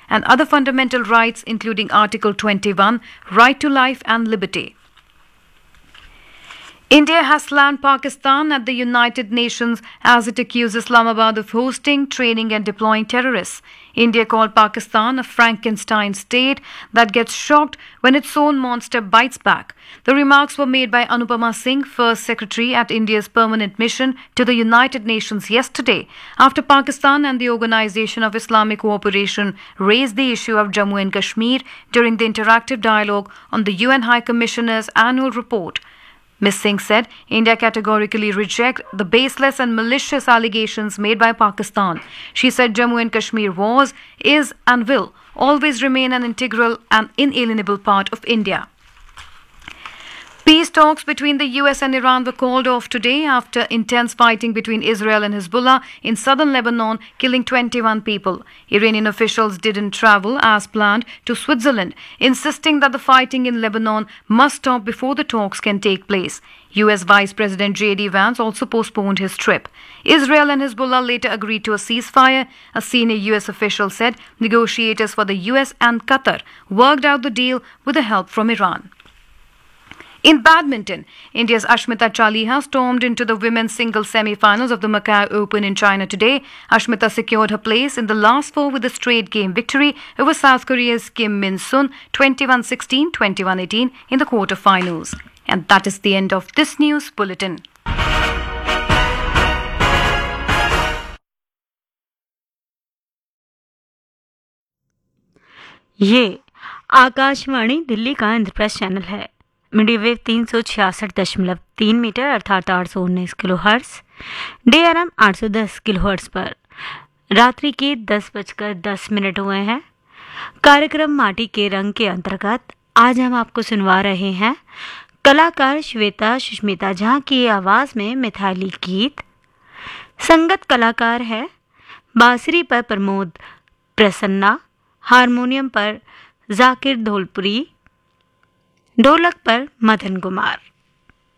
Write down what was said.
and other fundamental rights, including Article 21, right to life and liberty. India has slammed Pakistan at the United Nations as it accused Islamabad of hosting, training and deploying terrorists. India called Pakistan a Frankenstein state that gets shocked when its own monster bites back. The remarks were made by Anupama Singh, First Secretary at India's permanent mission to the United Nations yesterday, after Pakistan and the Organization of Islamic Cooperation raised the issue of Jammu and Kashmir during the interactive dialogue on the UN High Commissioner's annual report. Ms. Singh said India categorically rejects the baseless and malicious allegations made by Pakistan. She said Jammu and Kashmir was, is and will always remain an integral and inalienable part of India. Peace talks between the US and Iran were called off today after intense fighting between Israel and Hezbollah in southern Lebanon, killing 21 people. Iranian officials didn't travel as planned to Switzerland, insisting that the fighting in Lebanon must stop before the talks can take place. US Vice President J.D. Vance also postponed his trip. Israel and Hezbollah later agreed to a ceasefire. A senior US official said negotiators for the US and Qatar worked out the deal with the help from Iran. In badminton, India's Ashmita Chaliha stormed into the women's singles semi-finals of the Macau Open in China today. Ashmita secured her place in the last four with a straight game victory over South Korea's Kim Min-sun 21-16, 21-18 in the quarter-finals. And that is the end of this news bulletin. ये आकाशवाणी दिल्ली का Indraprastha channel है। Medium wave 366.3 metre अर्थात 819 kilo hertz, DRM 810 kilo hertz पर रात्रि के 10:10 हुए हैं। कार्यक्रम माटी के रंग के अंतर्गत आज हम आपको सुनवा रहे हैं कलाकार श्वेता सुष्मिता झा की आवाज़ में मिथाली गीत। संगत कलाकार है बांसुरी पर प्रमोद प्रसन्ना, हारमोनियम पर जाकिर धोलपुरी, ढोलक पर मदन कुमार।